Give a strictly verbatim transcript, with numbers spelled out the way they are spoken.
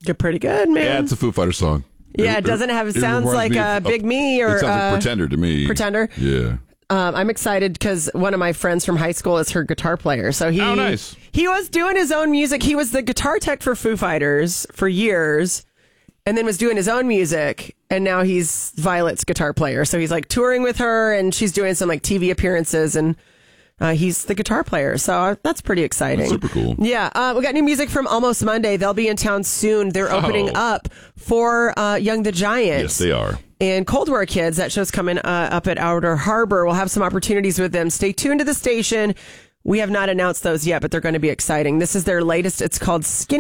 You're pretty good, man. Yeah, it's a Foo Fighters song. Yeah, it, it doesn't have. It sounds like uh, Big Me or it sounds uh, like Pretender to me. Pretender. Yeah. Um, I'm excited because one of my friends from high school is her guitar player. So he, oh, nice. He was doing his own music. He was the guitar tech for Foo Fighters for years, and then was doing his own music. And now he's Violet's guitar player. So he's like touring with her, and she's doing some like T V appearances, and uh, he's the guitar player. So uh, that's pretty exciting. That's super cool. Yeah, uh, we got new music from Almost Monday. They'll be in town soon. They're opening oh. up for uh, Young the Giant. Yes, they are. And Cold War Kids, that show's coming uh, up at Outer Harbor. We'll have some opportunities with them. Stay tuned to the station. We have not announced those yet, but they're going to be exciting. This is their latest. It's called Skinny.